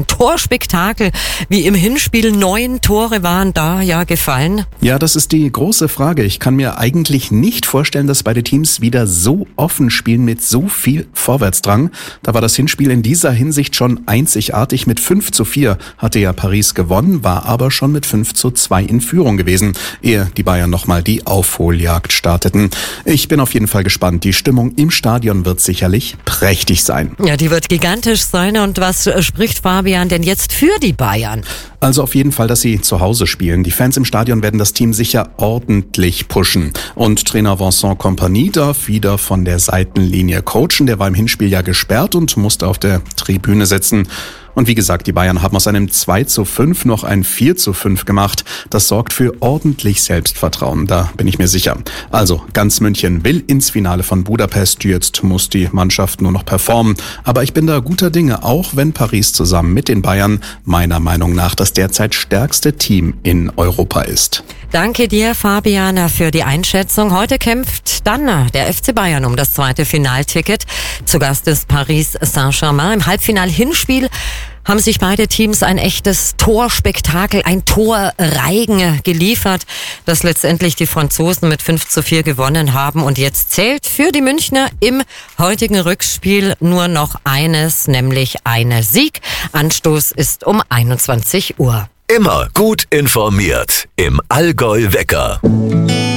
ein Torspektakel wie im Hinspiel. 9 Tore waren da ja gefallen. Ja, das ist die große Frage. Ich kann mir eigentlich nicht vorstellen, dass beide Teams wieder so offen spielen mit so viel Vorwärtsdrang. Da war das Hinspiel in dieser Hinsicht schon einzigartig. Mit 5:4 hatte ja Paris gewonnen, war aber schon mit 5:2 in Führung gewesen, ehe die Bayern nochmal die Aufholjagd starteten. Ich bin auf jeden Fall gespannt. Die Stimmung im Stadion wird sicherlich prächtig sein. Ja, die wird gigantisch sein. Und was spricht Fabian denn jetzt für die Bayern? Also auf jeden Fall, dass sie zu Hause spielen. Die Fans im Stadion werden das Team sicher ordentlich pushen. Und Trainer Vincent Kompany darf wieder von der Seitenlinie coachen. Der war im Hinspiel ja gesperrt und musste auf der Tribüne sitzen. Und wie gesagt, die Bayern haben aus einem 2:5 noch ein 4:5 gemacht. Das sorgt für ordentlich Selbstvertrauen, da bin ich mir sicher. Also, ganz München will ins Finale von Budapest. Jetzt muss die Mannschaft nur noch performen. Aber ich bin da guter Dinge, auch wenn Paris zusammen mit den Bayern meiner Meinung nach das derzeit stärkste Team in Europa ist. Danke dir, Fabian, für die Einschätzung. Heute kämpft dann der FC Bayern um das zweite Finalticket. Zu Gast ist Paris Saint-Germain. Im Halbfinal-Hinspiel haben sich beide Teams ein echtes Torspektakel, ein Torreigen geliefert, das letztendlich die Franzosen mit 5:4 gewonnen haben. Und jetzt zählt für die Münchner im heutigen Rückspiel nur noch eines, nämlich ein Sieg. Anstoß ist um 21 Uhr. Immer gut informiert im Allgäu Wecker.